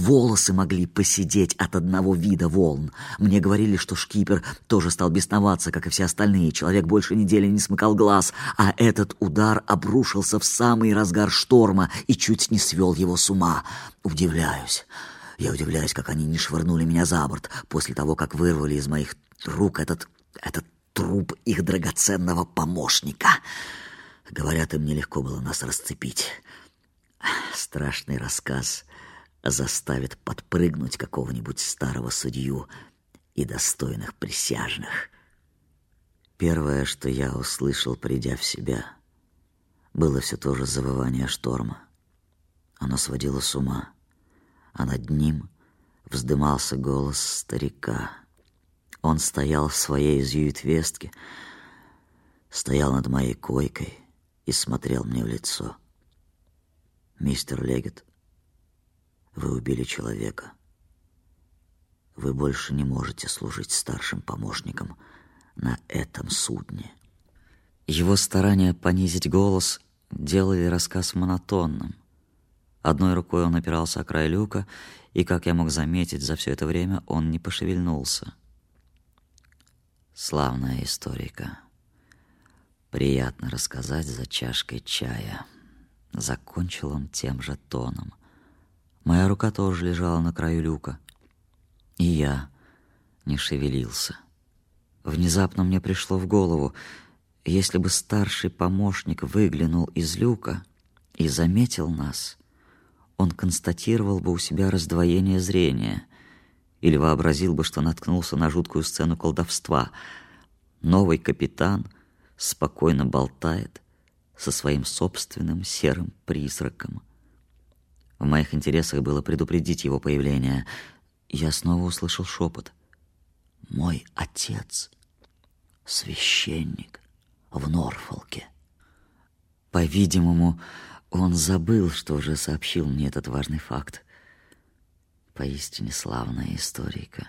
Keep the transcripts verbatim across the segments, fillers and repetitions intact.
волосы могли поседеть от одного вида волн. Мне говорили, что шкипер тоже стал бесноваться, как и все остальные. Человек больше недели не смыкал глаз, а этот удар обрушился в самый разгар шторма и чуть не свел его с ума. Удивляюсь. Я удивляюсь, как они не швырнули меня за борт после того, как вырвали из моих рук этот, этот труп их драгоценного помощника. Говорят, им нелегко было нас расцепить. Страшный рассказ заставит подпрыгнуть какого-нибудь старого судью и достойных присяжных. Первое, что я услышал, придя в себя, было все то же завывание шторма. Оно сводило с ума, а над ним вздымался голос старика. Он стоял в своей зюитвестке, стоял над моей койкой и смотрел мне в лицо. «Мистер Легет, вы убили человека. Вы больше не можете служить старшим помощником на этом судне». Его старания понизить голос делали рассказ монотонным. Одной рукой он опирался о край люка, и, как я мог заметить, за все это время он не пошевельнулся. Славная историка. Приятно рассказать за чашкой чая. Закончил он тем же тоном. Моя рука тоже лежала на краю люка, и я не шевелился. Внезапно мне пришло в голову, если бы старший помощник выглянул из люка и заметил нас, он констатировал бы у себя раздвоение зрения или вообразил бы, что наткнулся на жуткую сцену колдовства. Новый капитан спокойно болтает со своим собственным серым призраком. В моих интересах было предупредить его появление. Я снова услышал шепот. «Мой отец — священник в Норфолке». По-видимому, он забыл, что уже сообщил мне этот важный факт. Поистине славная историка.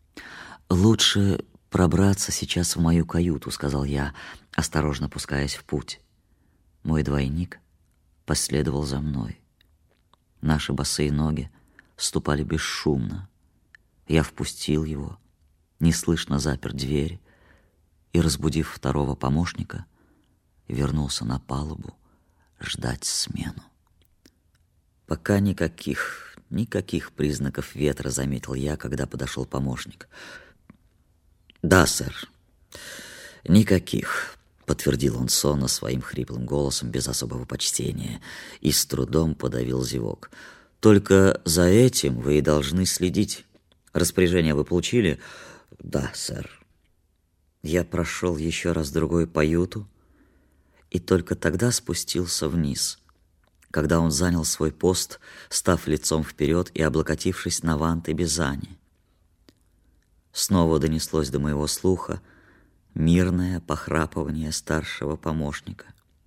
«Лучше пробраться сейчас в мою каюту», — сказал я, осторожно пускаясь в путь. Мой двойник последовал за мной. Наши босые ноги ступали бесшумно. Я впустил его, неслышно запер дверь и, разбудив второго помощника, вернулся на палубу ждать смену. Пока никаких, никаких признаков ветра, заметил я, когда подошел помощник. «Да, сэр, никаких», — подтвердил он сонно своим хриплым голосом без особого почтения и с трудом подавил зевок. «Только за этим вы и должны следить. Распоряжение вы получили?» «Да, сэр». Я прошел еще раз другой по юту и только тогда спустился вниз, когда он занял свой пост, став лицом вперед и облокотившись на ванты Бизани. Снова донеслось до моего слуха мирное похрапывание старшего помощника.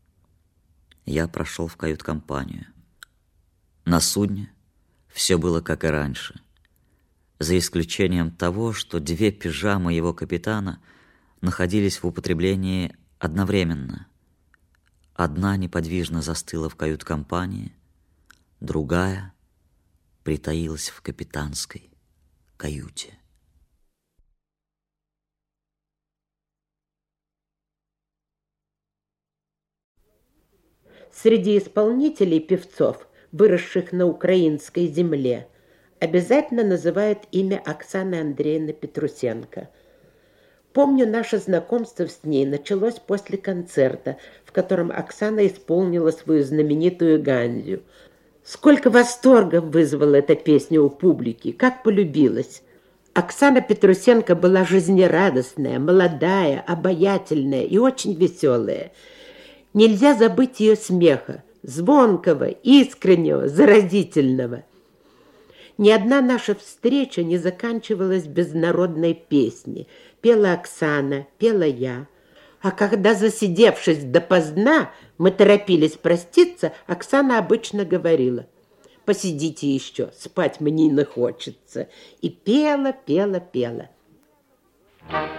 Я прошел в кают-компанию. На судне все было как и раньше, за исключением того, что две пижамы его капитана находились в употреблении одновременно. Одна неподвижно застыла в кают-компании, другая притаилась в капитанской каюте. Среди исполнителей певцов, выросших на украинской земле, обязательно называют имя Оксаны Андреевны Петрусенко. Помню, наше знакомство с ней началось после концерта, в котором Оксана исполнила свою знаменитую «Ганзю». Сколько восторга вызвала эта песня у публики, как полюбилась. Оксана Петрусенко была жизнерадостная, молодая, обаятельная и очень веселая. Нельзя забыть ее смеха, звонкого, искреннего, заразительного. Ни одна наша встреча не заканчивалась без народной песни. Пела Оксана, пела я. А когда, засидевшись допоздна, мы торопились проститься, Оксана обычно говорила: «Посидите еще, спать мне не хочется». И пела, пела, пела.